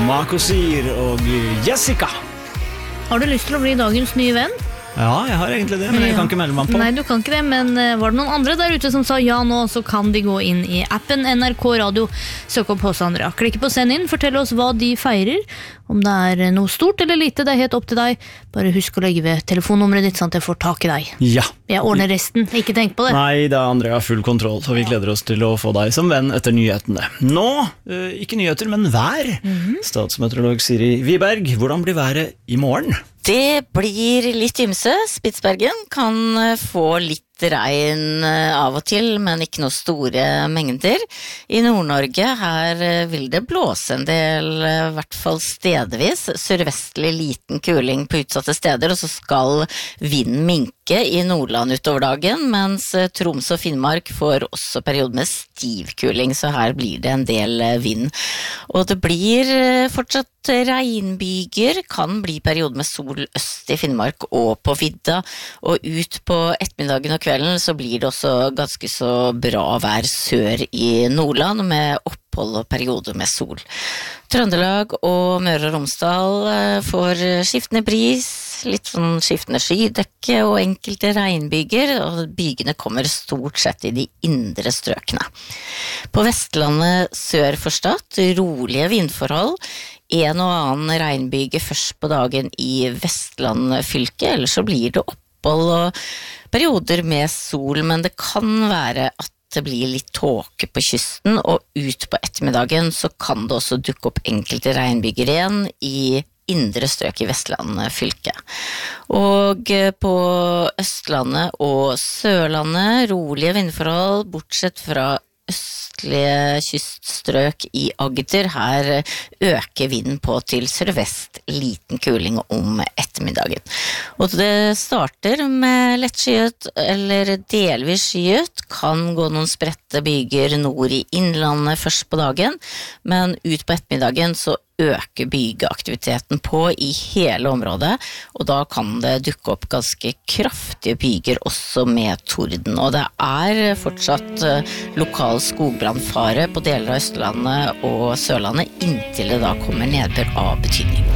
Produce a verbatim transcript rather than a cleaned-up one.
Marco Sir og Jessica. Har du lyst til å bli dagens nye venn? Ja, jeg har egentlig det, men jeg kan ikke melde meg på. Nei, du kan ikke det, men var det noen andre der ute som sa ja nå, så kan de gå inn i appen N R K Radio, søk opp hos Andrea. Klikk på send inn, fortell oss hva de feirer, om det er noe stort eller lite, det er helt opp til deg. Bare husk å legge ved telefonnummeret ditt, sånn at jeg får tak i deg. Ja. Jeg ordner resten, ikke tenk på det. Nei, det er Andrea full kontroll, så vi gleder oss til å få deg som venn etter nyhetene. Nå, ikke nyheter, men vær. Mm-hmm. Statsmeteorolog Siri Wiberg, hvordan blir været i morgen? Det blir litt ymse. Spitsbergen kan få litt regn av og til, men ikke noe store mengder. I Nord-Norge her vil det blåse en del, i hvert fall stedvis, sørvestlig liten kuling på utsatte steder, og så skal vinden minke i Nordland utover dagen, mens Troms og Finnmark får også periode med stiv kuling, så her blir det en del vind. Og det blir fortsatt regnbyger, kan bli periode med sol øst i Finnmark og på vidda, og ut på ettermiddagen og kvelden så blir det også ganske så bra vær sør i Nordland med opphold og perioder med sol. Trøndelag og Møre og Romsdal får skiftende bris, litt sånn skiftende skydekke og enkelte regnbyger, og bygene kommer stort sett i de indre strøkene. På Vestlandet sør for Stad, rolige vindforhold, en og annen regnbyge først på dagen i Vestland fylke, eller så blir det opphold og perioder med sol, men det kan være at det blir litt tåke på kysten, og ut på ettermiddagen så kan det også dukke opp enkelte regnbyger igjen i indre strøk i Vestland fylke. Og på Østlandet og Sørlandet rolige vindforhold, bortsett fra østlige kyststrøk i Agder. Her øker vinden på til sørvest, liten kuling om ettermiddagen. Og det starter med lett skyet eller delvis skyet, kan gå noen spredte byger nord i innlandet først på dagen, men ut på ettermiddagen så øker bygeaktiviteten på i hele området, og da kan det dukke opp ganske kraftige byger også med torden, og det er fortsatt lokal skogbrannfare på deler av Østlandet og Sørlandet inntil det da kommer nedbør av betydning.